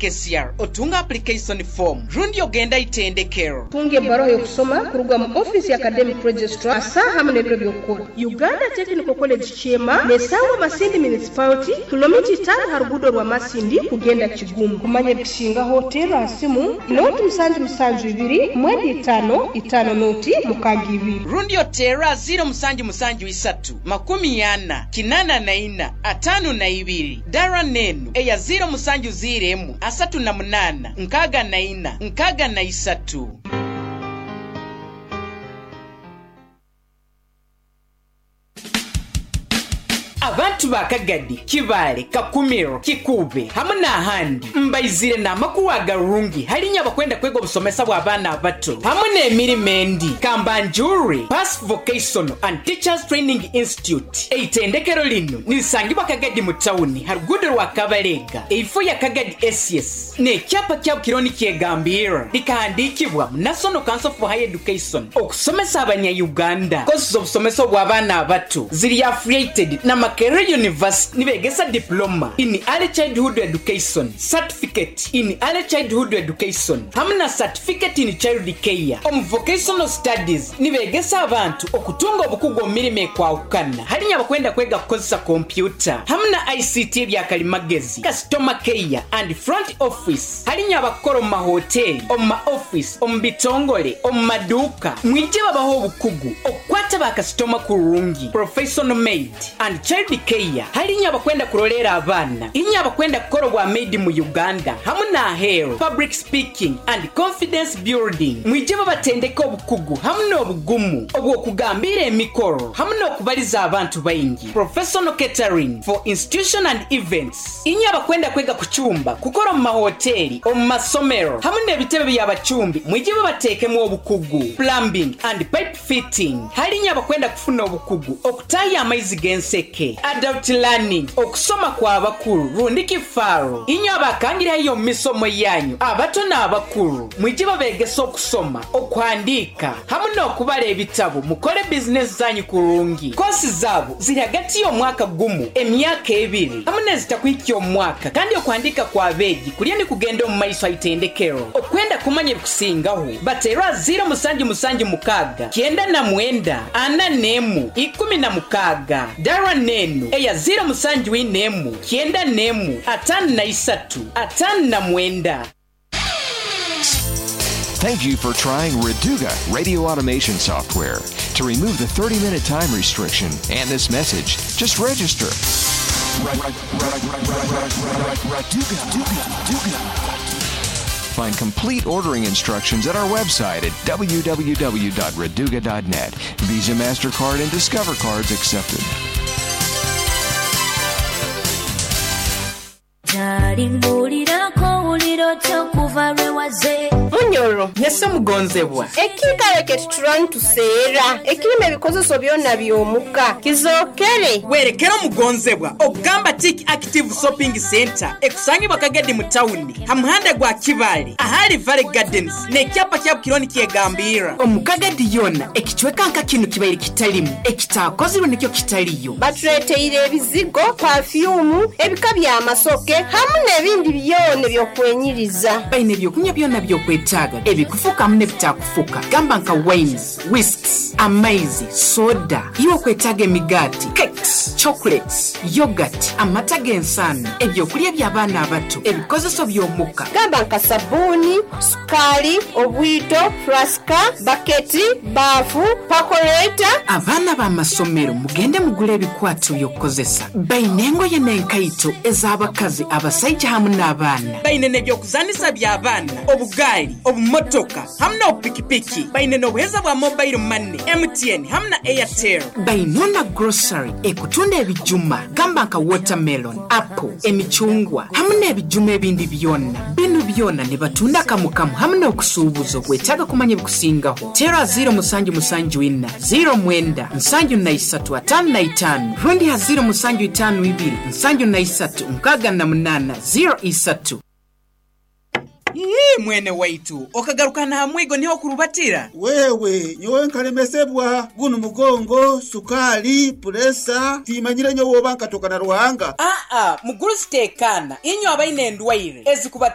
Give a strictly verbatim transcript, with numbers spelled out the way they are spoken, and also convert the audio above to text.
K C R otunga application form rundi ogenda itendekero tunge baro yo kusoma kurugwa mu office ya academic registrar asa hamwe n'ebiro by'okukora Uganda Technical College Chema nesawa Masindi Municipality kilomita tano harugudo rwa Masindi kugenda Kigumu kumanye bishinga hotel asimu noti musanju musanju ibiri mwezi tano itano noti mukagi ibiri rundi otera zero musanju musanju isatu makumi yana kinana na ina atanu na ibiri dara nenu eya zero musanju ziremu asatu na munana nkaga na ina nkaga na isatu. Abantu bakagadi kibale kakumiro kikube hamuna handi mbaizire na makuru agarungi halinya bakwenda kwego busomesa bw'abana abato hamuna emirimendi Kambanjuri Pass Vocational and Teachers Training Institute eitendekero lino nisangibwa kagadi mu town harugudo rwa Kabalega eifo ya Kagadi S S ne kyapa kya kironi kyegambira likahandikibwa National Council for Higher Education okusomesa abanya Uganda kozi z'obusomesa bw'abana abato ziri affiliated na Makerere University nibegesa diploma in early childhood education, certificate in early childhood education, hamna certificate in child care. Om vocational studies nibegesa abantu okutunga obukugo mirime kwa ukana. Halinya bakwenda kwega kukozesa computer. Hamna I C T bya kalimagezi, customer care and front office. Halinya bakoro ma hotel, om ma office, om bitongole, om maduka. Mwije babaho obukugu okwata ba customer kurungi, professional maid and child care. Halinya bakwenda kurolera abana inya bakwenda kukorwa made mu Uganda hamuna hair public speaking and confidence building mwije batendeka obukugu hamuna obugumu obwo kugambira emikoro hamuna okubaliza abantu bayingi professional catering for institution and events inya bakwenda kwega kuchumba kukora mu mahoteli mu masomero hamuna ebitebe by'abachumbi mwije batekemo obukugu plumbing and pipe fitting halinya bakwenda kufuna obukugu okutaya amaizi genseke adult learning okusoma kwa abakuru rundi kifaro inyo abakangira iyo misomo yanyu abato na abakuru mwije babegesa okusoma okwandika hamuna okubala ebitabo mukole business zanyu kurungi kosi zabo ziri hagati yo mwaka gumu emyaka ebiri hamuna zitakwikyo mwaka kandi okwandika kwa beji kulyani kugenda mu maiso itendekero okwenda kumanya bikusingaho batera zero musanju musanju mukaga kienda na mwenda ana nemu ikumi na mukaga dara nenu eya zero musanju inemu kienda nemu atanu na isatu atanu na mwenda. Thank you for trying Reduga radio automation software. To remove the thirty minute time restriction and this message, just register. Find complete ordering instructions at our website at w w w dot reduga dot net. Visa, MasterCard, and Discover cards accepted. Munyoro yesa mugonzebwa ekika trying to sera ekirime bikozeso byonna byomuka kizokere werekero mugonzebwa ogamba Tik Active Shopping Center ekusangibwa Kagadi mu town hamuhanda gwa Kibali ahali Valley Gardens ne kyapa kya kironi kyegambira omukagadi yona ekichweka nka kinu kibaire kitalimu ekitakozirwe nekyo kitaliyo batreteire ebizigo perfume ebika bya masoke hamu nebindi byone byokwenyiriza baine byokunya byona byokwetaga ebikufuka mune bitakufuka gamba nka wines whisks amazing soda iyo kwetaga emigati cakes chocolates yogurt amata g'ensano ebyokulya by'abaana abato ebikozeso by'omuka gamba nka sabuni sukali obwito flaska baketi bafu pakoleta abaana b'amasomero mugende mugule ebikwato byokukozesa baine engoye n'enkaito ez'abakazi abasajja hamu n'abaana baine n'ebyokuzanisa by'abaana obugaali obumotoka hamu n'obupikipiki baine n'obuheza bwa mobile money M T N hamu na Airtel baine na grocery ekutunda ebijuma gamba nka watermelon apple emichungwa hamu n'ebijuma ebindi byonna bino byonna ne batunda kamukamu hamu n'okusuubuza okwetaaga kumanya bikusingaho tera zero musanju musanju ina zero mwenda nsanju na isatu atanu na itanu rundi ya zero musanju itanu ibiri nsanju na isatu nkaga na munana zero isatu. Yee mwene waitu okagarukana hamwigo niho kurubatira wewe nyowe nkalemesebwa guno mugongo sukali presa timanyire nyowe banka tokana ruhanga ah ah muguru stekana inyo abaine ndwaire ezikubatera